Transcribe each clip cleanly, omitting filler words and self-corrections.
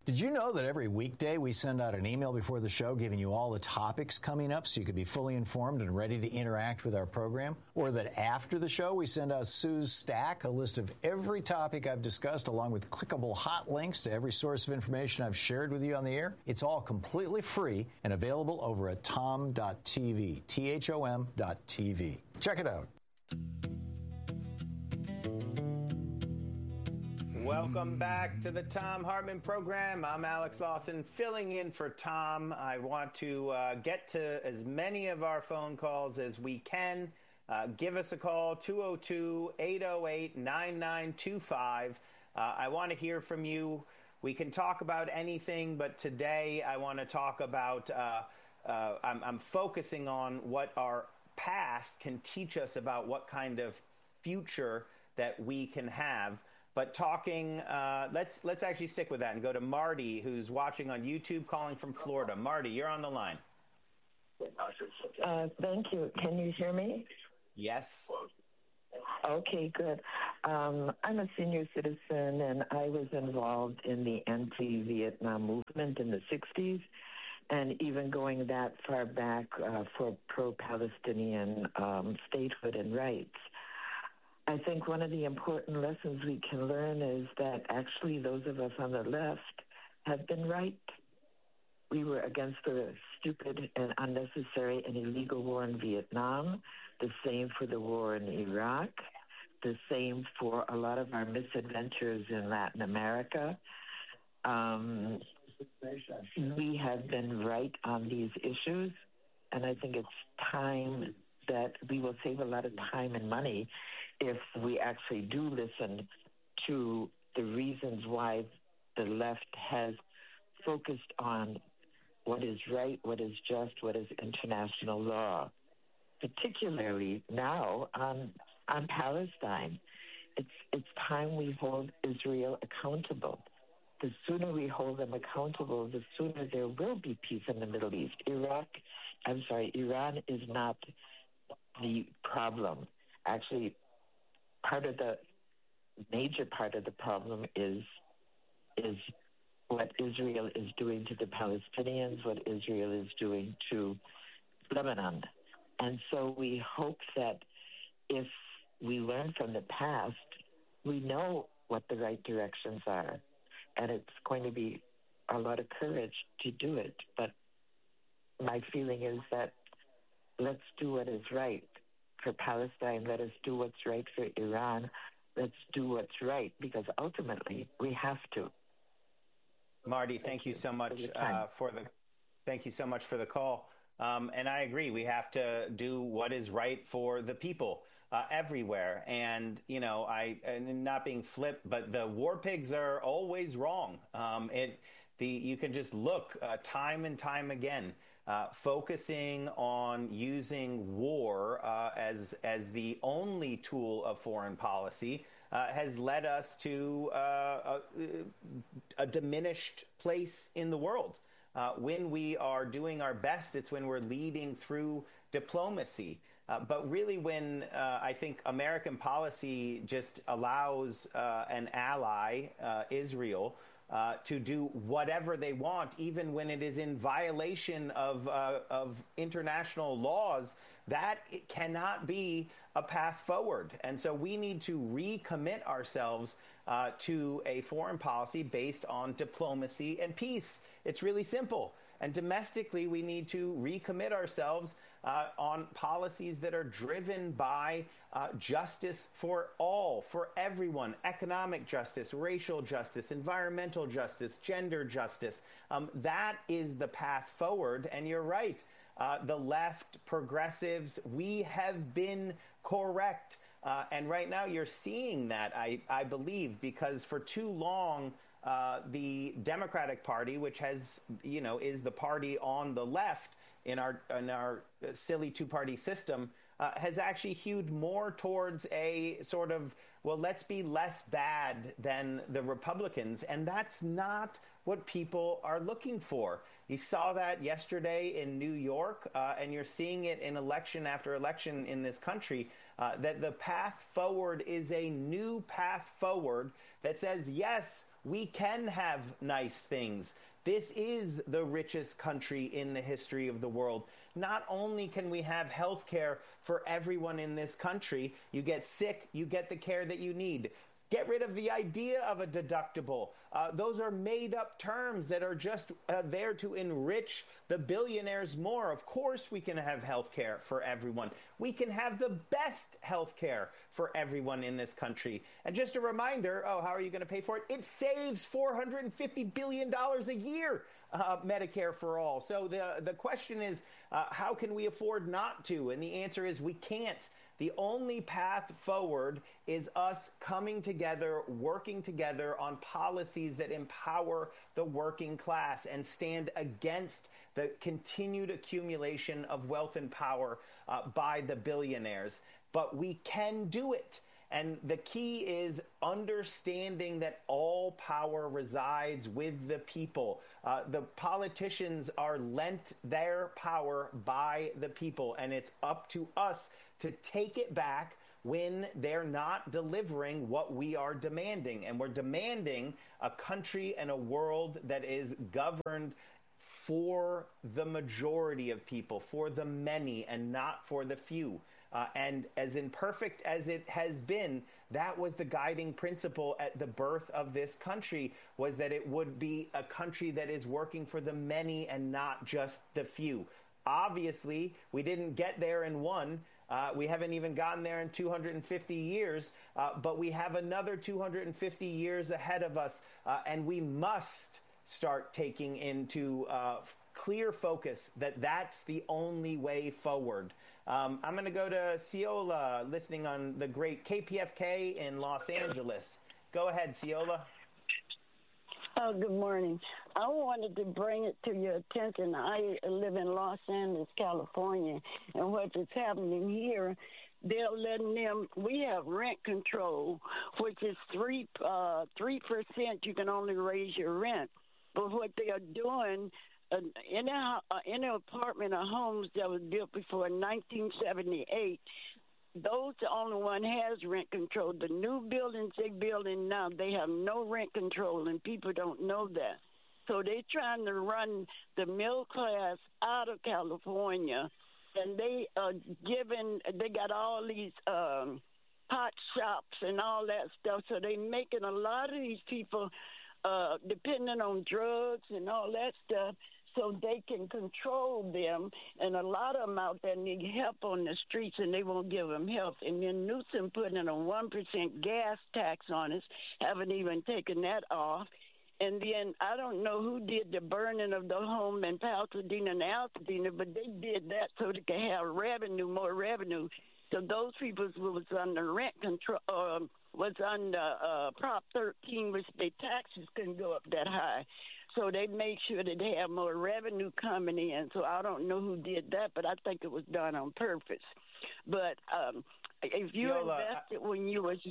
Did you know that every weekday we send out an email before the show giving you all the topics coming up so you can be fully informed and ready to interact with our program? Or that after the show we send out Sue's Stack, a list of every topic I've discussed along with clickable hot links to every source of information I've shared with you on the air? It's all completely free and available over at tom.tv, THOM.tv. Check it out. Welcome back to the Thom Hartmann program. I'm Alex Lawson, filling in for Tom. I want to get to as many of our phone calls as we can. Give us a call, 202-808-9925. I want to hear from you. We can talk about anything, but today I want to talk about, I'm focusing on what our past can teach us about what kind of future that we can have. But talking, let's actually stick with that and go to Marty, who's watching on YouTube, calling from Florida. Marty, you're on the line. Thank you. Can you hear me? Yes. Okay, good. I'm a senior citizen, and I was involved in the anti-Vietnam movement in the 60s, and even going that far back for pro-Palestinian statehood and rights. I think one of the important lessons we can learn is that actually those of us on the left have been right. We were against the stupid and unnecessary and illegal war in Vietnam, the same for the war in Iraq, the same for a lot of our misadventures in Latin America. We have been right on these issues, and I think it's time that we will save a lot of time and money if we actually do listen to the reasons why the left has focused on what is right, what is just, what is international law, particularly now on Palestine. It's time we hold Israel accountable. The sooner we hold them accountable, the sooner there will be peace in the Middle East. Iran is not the problem. Actually, major part of the problem is what Israel is doing to the Palestinians, what Israel is doing to Lebanon. And so we hope that if we learn from the past, we know what the right directions are. And it's going to be a lot of courage to do it. But my feeling is that let's do what is right for Palestine. Let us do what's right for Iran. Let's do what's right, because ultimately we have to. Marty, thank you so much for the call. And I agree. We have to do what is right for the people everywhere. And, and not being flip, but the war pigs are always wrong. You can just look time and time again, focusing on using war as the only tool of foreign policy has led us to a diminished place in the world. When we are doing our best, it's when we're leading through diplomacy. But really when I think American policy just allows an ally, Israel, to do whatever they want, even when it is in violation of international laws, that it cannot be a path forward. And so we need to recommit ourselves to a foreign policy based on diplomacy and peace. It's really simple. And domestically, we need to recommit ourselves on policies that are driven by justice for all, for everyone, economic justice, racial justice, environmental justice, gender justice. That is the path forward. And you're right. The left, progressives, we have been correct. And right now you're seeing that, I believe, because for too long, the Democratic Party, which has, is the party on the left in our silly two-party system, has actually hewed more towards a sort of, well, let's be less bad than the Republicans. And that's not what people are looking for. You saw that yesterday in New York, and you're seeing it in election after election in this country, that the path forward is a new path forward that says, yes, We can have nice things. This is the richest country in the history of the world. Not only can we have health care for everyone in this country, you get sick, you get the care that you need. Get rid of the idea of a deductible. Those are made-up terms that are just there to enrich the billionaires more. Of course we can have health care for everyone. We can have the best health care for everyone in this country. And just a reminder, how are you going to pay for it? It saves $450 billion a year, Medicare for all. So the question is, how can we afford not to? And the answer is we can't. The only path forward is us coming together, working together on policies that empower the working class and stand against the continued accumulation of wealth and power by the billionaires. But we can do it. And the key is understanding that all power resides with the people. The politicians are lent their power by the people, and it's up to us to take it back when they're not delivering what we are demanding. And we're demanding a country and a world that is governed for the majority of people, for the many, and not for the few. And as imperfect as it has been, that was the guiding principle at the birth of this country, was that it would be a country that is working for the many and not just the few. Obviously, we didn't get there in one. We haven't even gotten there in 250 years, but we have another 250 years ahead of us, and we must start taking into clear focus that that's the only way forward. I'm going to go to Ciola, listening on the great KPFK in Los Angeles. Go ahead, Ciola. Oh, good morning. I wanted to bring it to your attention. I live in Los Angeles, California, and what is happening here, they're letting them, we have rent control, which is 3%. You can only raise your rent. But what they are doing, in an apartment or homes that was built before 1978, those the only one has rent control. The new buildings they're building now, they have no rent control, and people don't know that. So they're trying to run the middle class out of California, and they are they got all these pot shops and all that stuff, so they're making a lot of these people dependent on drugs and all that stuff, so they can control them. And a lot of them out there need help on the streets, and they won't give them help. And then Newsom putting a 1% gas tax on us, haven't even taken that off. And then I don't know who did the burning of the home in Pasadena and Altadena, but they did that so they could have revenue, more revenue. So those people was under rent control, was under Prop 13, which their taxes couldn't go up that high. So they made sure that they have more revenue coming in. So I don't know who did that, but I think it was done on purpose. But if you invested when you was...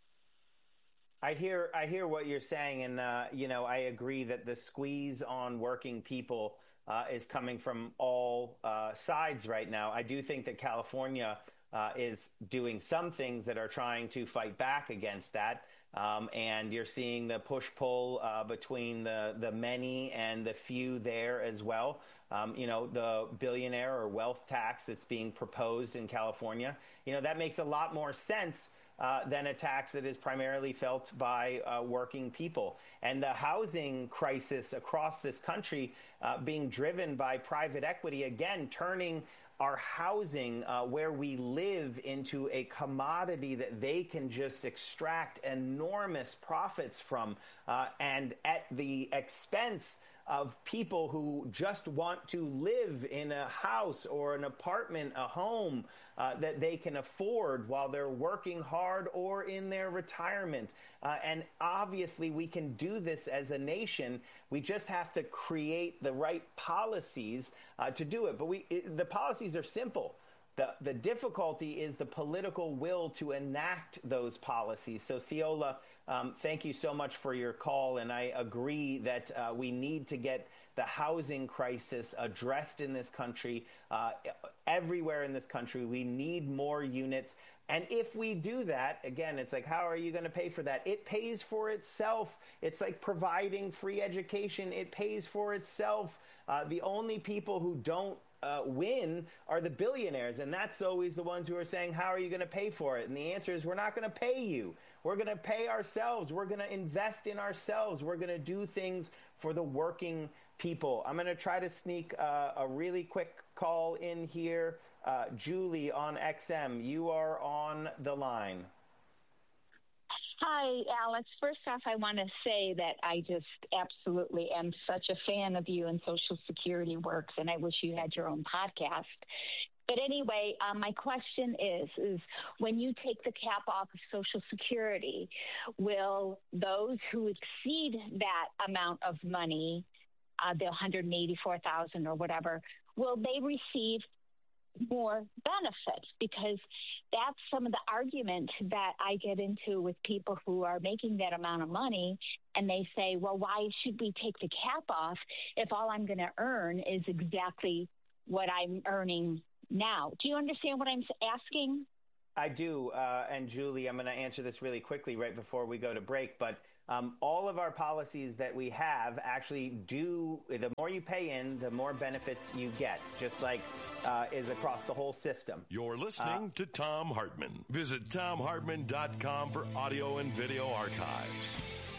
I hear what you're saying, and I agree that the squeeze on working people is coming from all sides right now. I do think that California is doing some things that are trying to fight back against that, and you're seeing the push-pull between the many and the few there as well. The billionaire or wealth tax that's being proposed in California, that makes a lot more sense than a tax that is primarily felt by working people. And the housing crisis across this country being driven by private equity, again, turning our housing where we live into a commodity that they can just extract enormous profits from, and at the expense of people who just want to live in a house or an apartment, a home that they can afford while they're working hard or in their retirement. And obviously we can do this as a nation. We just have to create the right policies to do it. But the policies are simple. The difficulty is the political will to enact those policies. So, Ciola, thank you so much for your call. And I agree that we need to get the housing crisis addressed in this country, everywhere in this country. We need more units. And if we do that, again, it's like, how are you going to pay for that? It pays for itself. It's like providing free education. It pays for itself. The only people who don't win are the billionaires. And that's always the ones who are saying, how are you going to pay for it? And the answer is, we're not going to pay you. We're going to pay ourselves. We're going to invest in ourselves. We're going to do things for the working people. I'm going to try to sneak a really quick call in here. Julie on XM, you are on the line. Hi, Alex. First off, I want to say that I just absolutely am such a fan of you and Social Security Works, and I wish you had your own podcast. But anyway, my question is when you take the cap off of Social Security, will those who exceed that amount of money, the $184,000 or whatever, will they receive more benefits? Because that's some of the argument that I get into with people who are making that amount of money, and they say, well, why should we take the cap off if all I'm going to earn is exactly what I'm earning now? Do you understand what I'm asking? I do. And Julie, I'm going to answer this really quickly right before we go to break. But all of our policies that we have actually do, the more you pay in, the more benefits you get, just like is across the whole system. You're listening to Thom Hartmann. Visit ThomHartmann.com for audio and video archives.